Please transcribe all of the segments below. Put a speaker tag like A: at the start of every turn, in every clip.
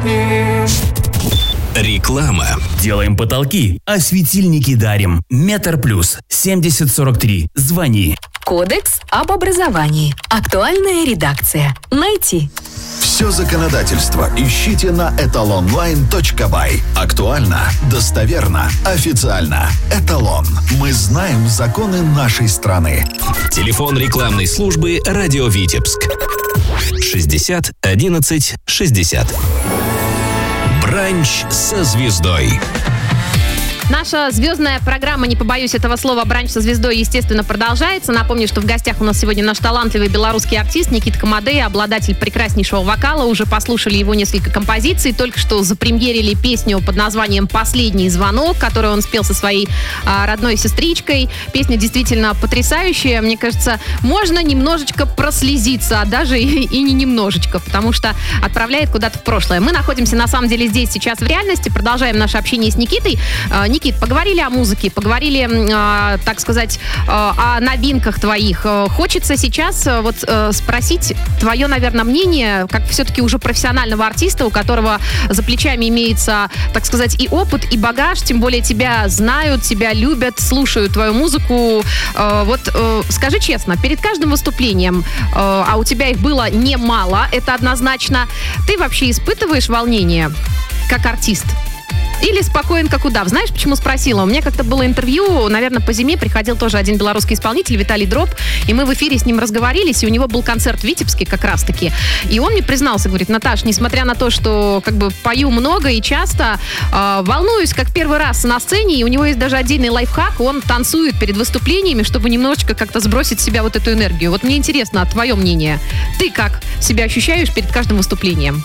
A: дни.
B: Реклама.
C: Делаем потолки, а светильники дарим. Метр плюс 7043. Звони.
D: Кодекс об образовании. Актуальная редакция. Найти.
E: Все законодательство ищите на etalonline.by. Актуально, достоверно, официально. Эталон. Мы знаем законы нашей страны.
B: Телефон рекламной службы «Радио Витебск». 60 11 60. Бранч со звездой.
F: Наша звездная программа, не побоюсь этого слова, «Бранч со звездой», естественно, продолжается. Напомню, что в гостях у нас сегодня наш талантливый белорусский артист Никита Комодей, обладатель прекраснейшего вокала. Уже послушали его несколько композиций. Только что запремьерили песню под названием «Последний звонок», которую он спел со своей родной сестричкой. Песня действительно потрясающая. Мне кажется, можно немножечко прослезиться, а даже и не немножечко, потому что отправляет куда-то в прошлое. Мы находимся, на самом деле, здесь сейчас в реальности. Продолжаем наше общение с Никитой. Никит, поговорили о музыке, поговорили, так сказать, о новинках твоих. Хочется сейчас спросить твое, наверное, мнение, как все-таки уже профессионального артиста, у которого за плечами имеется, так сказать, и опыт, и багаж, тем более тебя знают, тебя любят, слушают твою музыку. Скажи честно, перед каждым выступлением, а у тебя их было немало, это однозначно, ты вообще испытываешь волнение как артист? Или спокоен, как удав? Знаешь, почему спросила? У меня как-то было интервью, наверное, по зиме приходил тоже один белорусский исполнитель, Виталий Дроб, и мы в эфире с ним разговорились, и у него был концерт в Витебске как раз-таки. И он мне признался, говорит: Наташ, несмотря на то, что как бы пою много и часто, волнуюсь, как первый раз на сцене, и у него есть даже отдельный лайфхак, он танцует перед выступлениями, чтобы немножечко как-то сбросить с себя вот эту энергию. Вот мне интересно, твое мнение. Ты как себя ощущаешь перед каждым выступлением?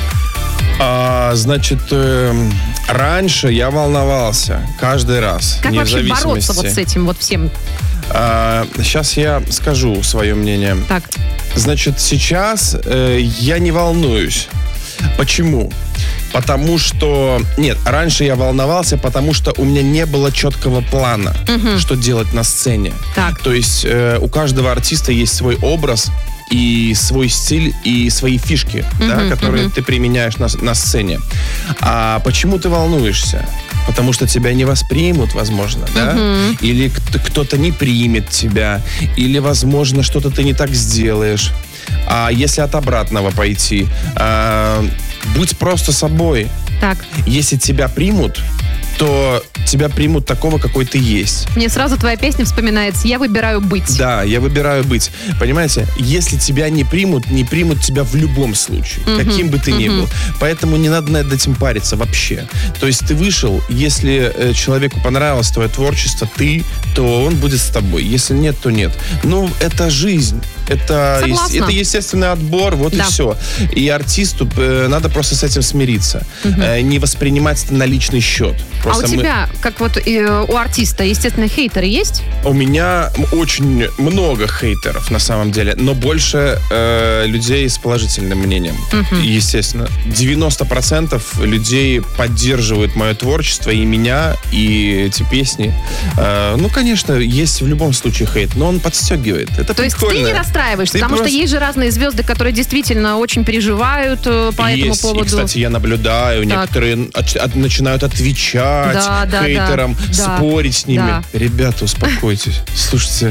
G: Раньше я волновался каждый раз.
F: Как вообще бороться вот с этим вот всем?
G: Сейчас я скажу свое мнение.
F: Так.
G: Значит, сейчас я не волнуюсь. Почему? Потому что... Нет, раньше я волновался, потому что у меня не было четкого плана, что делать на сцене.
F: Так.
G: То есть у каждого артиста есть свой образ, и свой стиль, и свои фишки, которые ты применяешь на сцене. А почему ты волнуешься? Потому что тебя не воспримут, возможно, да? Или кто-то не примет тебя, или, возможно, что-то ты не так сделаешь. А если от обратного пойти, будь просто собой.
F: Так.
G: Если тебя примут, то тебя примут такого, какой ты есть.
F: Мне сразу твоя песня вспоминается «Я выбираю быть».
G: Да, я выбираю быть. Понимаете, если тебя не примут тебя в любом случае, каким бы ты ни был. Поэтому не надо над этим париться вообще. То есть ты вышел, если человеку понравилось твое творчество, то он будет с тобой. Если нет, то нет. Ну, это жизнь. Это естественный отбор, вот и все. И артисту надо просто с этим смириться. Не воспринимать это на личный счет.
F: Просто у тебя, как вот у артиста, естественно, хейтеры есть?
G: У меня очень много хейтеров, на самом деле, но больше людей с положительным мнением. Естественно. 90% людей поддерживают мое творчество, и меня, и эти песни. Конечно, есть в любом случае хейт, но он подстегивает. Это
F: То
G: прикольно.
F: есть ты не расстраиваешься, потому что есть же разные звезды, которые действительно очень переживают по этому поводу.
G: И, кстати, я наблюдаю, некоторые начинают отвечать хейтерам, спорить с ними.
F: Да.
G: Ребята, успокойтесь. Слушайте,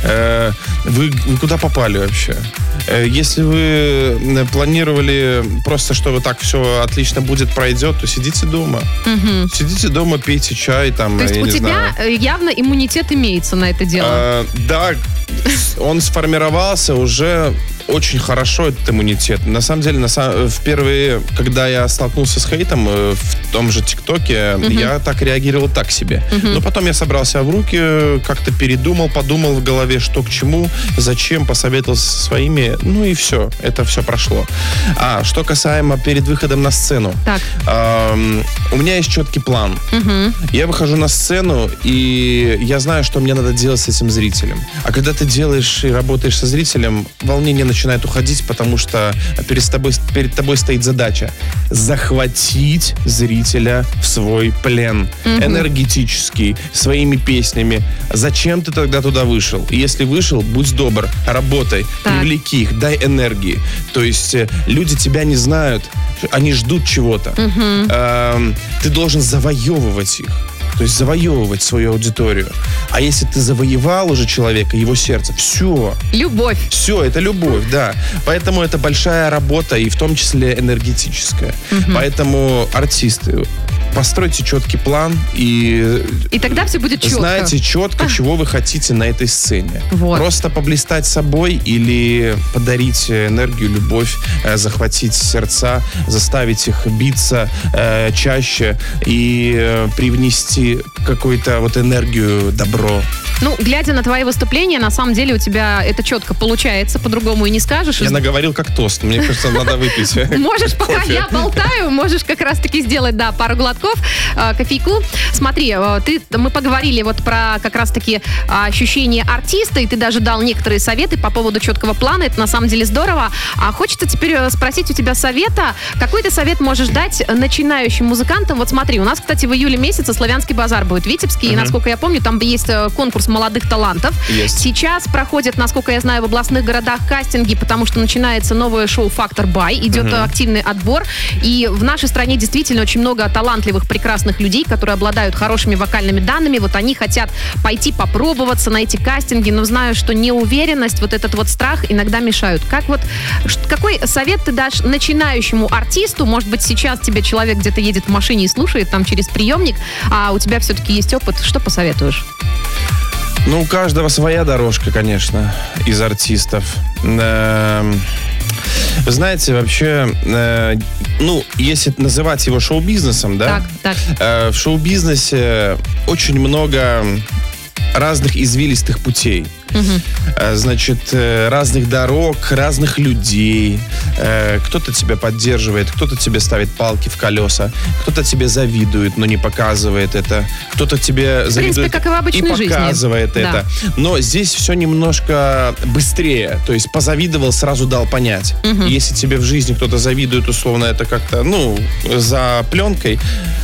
G: вы куда попали вообще? Если вы планировали просто, что вот так все отлично будет, пройдет, то сидите дома. Сидите дома, пейте чай. Там,
F: то есть у тебя явно иммунитет имеется на это дело?
G: Да, он сформировался уже очень хорошо, этот иммунитет. На самом деле, впервые, когда я столкнулся с хейтом в том же ТикТоке, я так реагировал так себе. Но потом я собрался в руки, как-то подумал в голове, что к чему, зачем, посоветовался со своими, и все. Это все прошло. Что касаемо перед выходом на сцену.
F: Так.
G: У меня есть четкий план. Я выхожу на сцену, и я знаю, что мне надо делать с этим зрителем. А когда ты делаешь и работаешь со зрителем, волнение начинается начинает уходить, потому что перед тобой стоит задача захватить зрителя в свой плен. Энергетический, своими песнями. Зачем ты тогда туда вышел? Если вышел, будь добр, работай, привлеки их, дай энергии. То есть люди тебя не знают, они ждут чего-то. Ты должен завоевывать их. То есть завоевывать свою аудиторию. А если ты завоевал уже человека, его сердце, все.
F: Любовь.
G: Все, это любовь, да. Поэтому это большая работа, и в том числе энергетическая. Поэтому артисты, постройте четкий план и
F: тогда все будет четко.
G: Знаете четко, чего вы хотите на этой сцене.
F: Вот.
G: Просто поблистать собой или подарить энергию, любовь, захватить сердца, заставить их биться чаще и привнести какую-то вот энергию, добро.
F: Ну, глядя на твои выступления, на самом деле у тебя это четко получается, по-другому и не скажешь.
G: Я наговорил как тост, мне кажется, надо выпить.
F: Можешь, пока я болтаю, можешь как раз-таки сделать, да, пару глотков кофейку. Смотри, мы поговорили вот про как раз-таки ощущение артиста, и ты даже дал некоторые советы по поводу четкого плана, это на самом деле здорово. А хочется теперь спросить у тебя совета, какой ты совет можешь дать начинающим музыкантам? Вот смотри, у нас, кстати, в июле месяце Славянский базар будет в Витебске, и, насколько я помню, там есть конкурс молодых талантов.
G: Есть.
F: Сейчас проходят, насколько я знаю, в областных городах кастинги, потому что начинается новое шоу «Фактор Бай», идет активный отбор, и в нашей стране действительно очень много талантливых, прекрасных людей, которые обладают хорошими вокальными данными, вот они хотят пойти попробоваться на эти кастинги, но знаю, что неуверенность, вот этот вот страх иногда мешают. Какой совет ты дашь начинающему артисту? Может быть, сейчас тебе человек где-то едет в машине и слушает там через приемник, а у тебя все-таки есть опыт. Что посоветуешь?
G: Ну, у каждого своя дорожка, конечно, из артистов. Вы знаете, вообще, если называть его шоу-бизнесом, да?
F: Так.
G: В шоу-бизнесе очень много разных извилистых путей. Значит, разных дорог, разных людей. Кто-то тебя поддерживает, кто-то тебе ставит палки в колеса, кто-то тебе завидует, но не показывает это. Кто-то тебе завидует,
F: как и в обычной
G: и показывает
F: жизни.
G: это. Да. Но здесь все немножко быстрее. То есть позавидовал, сразу дал понять. Если тебе в жизни кто-то завидует, условно, это как-то, за пленкой.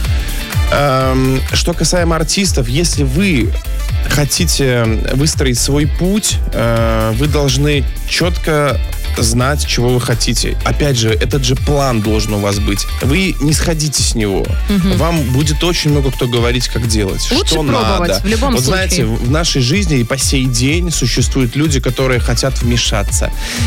G: Что касаемо артистов, если вы хотите выстроить свой путь, вы должны четко знать, чего вы хотите. Опять же, этот же план должен у вас быть. Вы не сходите с него. Вам будет очень много кто говорить, как делать.
F: Лучше
G: что
F: пробовать,
G: надо.
F: в любом
G: случае. Знаете, в нашей жизни и по сей день существуют люди, которые хотят вмешаться.